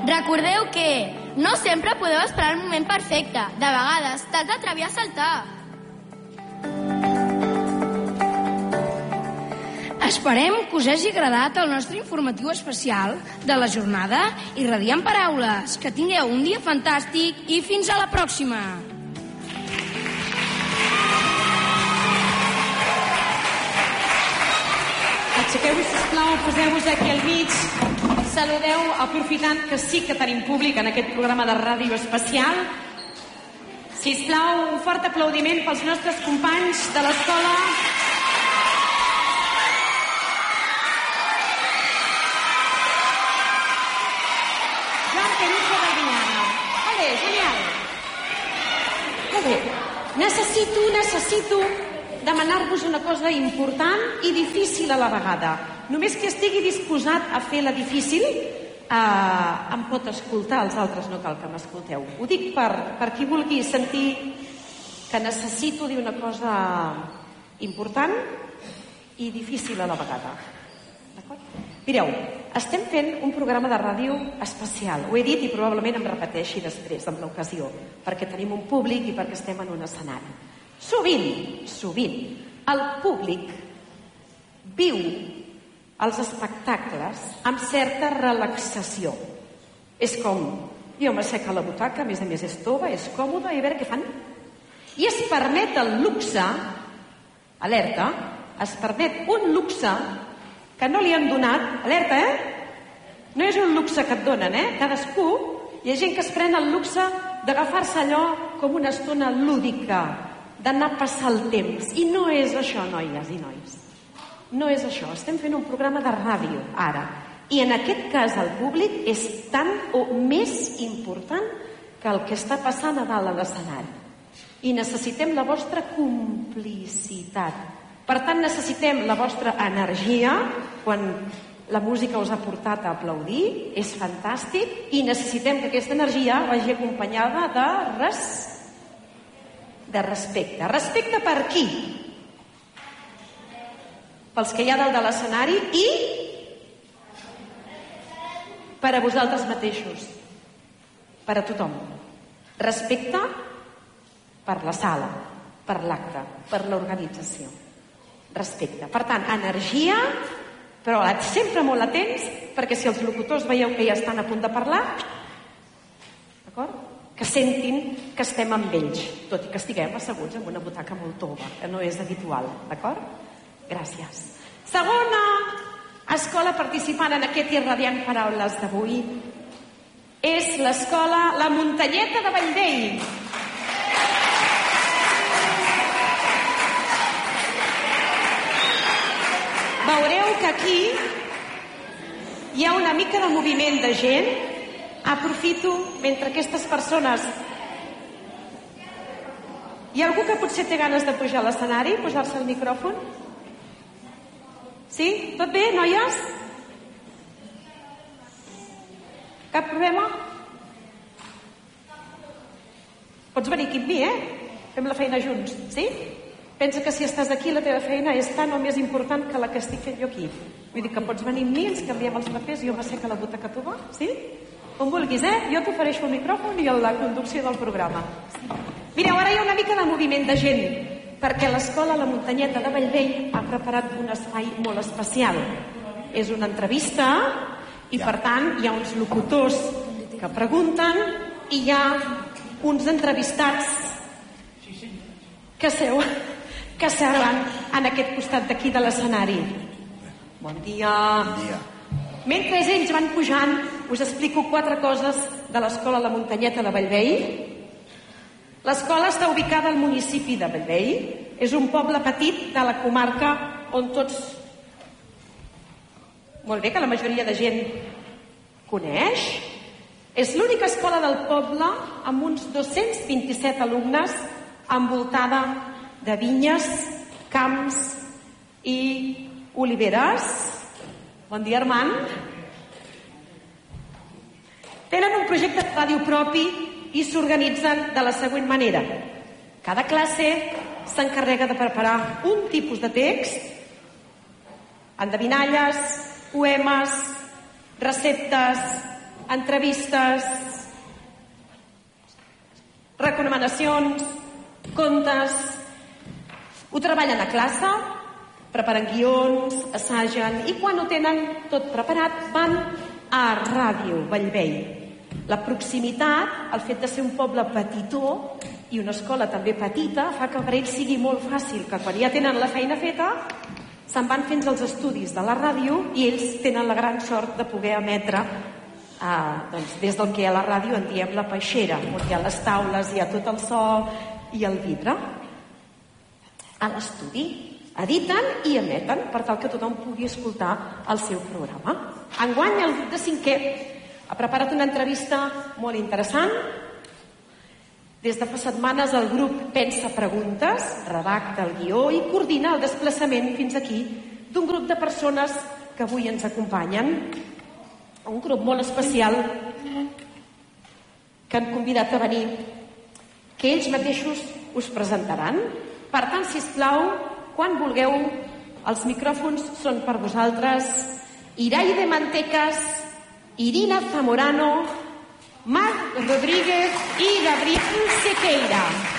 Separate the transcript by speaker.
Speaker 1: Recordeu que no sempre podeu esperar el moment perfecte. De vegades t'has d'atrevir a saltar.
Speaker 2: Esperem que us hagi agradat el nostre informatiu especial de la jornada Irradiant Paraules. Que tingueu un dia fantàstic i fins a la pròxima.
Speaker 3: Aixequeu-vos, sisplau, poseu-vos aquí al mig. Saludeu, aprofitant que sí que tenim públic en aquest programa de ràdio especial. Sisplau, un fort aplaudiment pels nostres companys de l'escola. Necessito demanar-vos una cosa important i difícil a la vegada. Només qui estigui disposat a fer la difícil em pot escoltar, els altres no cal que m'escolteu. Ho dic per qui vulgui sentir que necessito dir una cosa important i difícil a la vegada. D'acord? Mireu, estem fent un programa de ràdio especial. Ho he dit i probablement em repeteixi després, amb l'ocasió, perquè tenim un públic i perquè estem en un escenari. Sovint, el públic viu els espectacles amb certa relaxació. És com, jo m'assec a la butaca, a més és tova, és còmode, i a veure què fan. I es permet el luxe, alerta, es permet un luxe que no li han donat, alerta, no és un luxe que et donen, cadascú, hi ha gent que es pren el luxe d'agafar-se allò com una estona lúdica, d'anar a passar el temps. I no és això, noies i nois. No és això. Estem fent un programa de ràdio, ara. I en aquest cas el públic és tan o més important que el que està passant a dalt a l'escenari. I necessitem la vostra complicitat. Per tant, necessitem la vostra energia quan la música us ha portat a aplaudir. És fantàstic. I necessitem que aquesta energia vagi acompanyada de respecte. Respecte per qui? Pels que hi ha dalt de l'escenari i per a vosaltres mateixos. Per a tothom. Respecte per la sala, per l'acte, per l'organització. Respecte. Per tant, energia, però sempre molt atents, perquè si els locutors veieu que ja estan a punt de parlar, d'acord? Que sentin que estem amb ells, tot i que estiguem asseguts en una butaca molt tova, que no és habitual, d'acord? Gràcies. Segona escola participant en aquest Irradiant Paraules d'avui és l'escola La Muntanyeta de Bellvei. Veureu que aquí hi ha una mica de moviment de gent. Aprofito, mentre aquestes persones... Hi ha algú que potser té ganes de pujar a l'escenari, posar-se el micròfon? Sí? Tot bé, noies? Cap problema? Pots venir aquí amb mi, Fem la feina junts, sí? Pensa que si estàs aquí la teva feina és tan o més important que la que estic fent jo aquí. Vull dir que pots venir amb mi, ens canviem els papers, jo m'assec a la butaca tova, sí? Com vulguis, Jo t'ofereixo el micròfon i la conducció del programa. Mireu, ara hi ha una mica de moviment de gent, perquè l'escola La Muntanyeta de Bellvei ha preparat un espai molt especial. És una entrevista i, per tant, hi ha uns locutors que pregunten i hi ha uns entrevistats que seuen en aquest costat d'aquí de l'escenari. Bon dia.
Speaker 4: Bon dia.
Speaker 3: Mentre ells van pujant, us explico 4 coses de l'escola La Muntanyeta de Bellvei. L'escola està ubicada al municipi de Bellvei. És un poble petit de la comarca on tots... Molt bé, que la majoria de gent coneix. És l'única escola del poble amb uns 227 alumnes envoltada de vinyes, camps i oliveres. Bon dia, Armand. Tenen un projecte de ràdio propi i s'organitzen de la següent manera. Cada classe s'encarrega de preparar un tipus de text, endevinalles, poemes, receptes, entrevistes, recomanacions, contes. Ho treballen a classe, preparen guions, assagen, i quan ho tenen tot preparat van a Ràdio Bellvei. La proximitat, el fet de ser un poble petitó i una escola també petita, fa que per ells sigui molt fàcil que quan ja tenen la feina feta se'n van fins als estudis de la ràdio i ells tenen la gran sort de poder emetre des del que a la ràdio en diem la peixera, on hi ha les taules, hi ha tot el so i el vidre. A l'estudi editen i emeten per tal que tothom pugui escoltar el seu programa. Enguany el grup de 5è ha preparat una entrevista molt interessant. Des de fa setmanes el grup pensa preguntes, redacta el guió i coordina el desplaçament fins aquí d'un grup de persones que avui ens acompanyen. Un grup molt especial que han convidat a venir, que ells mateixos us presentaran. Per tant, sisplau, quan vulgueu, els micròfons són per vosaltres. Iraide Mantecas, Irina Zamorano, Marc Rodríguez i Gabriel Sequeira.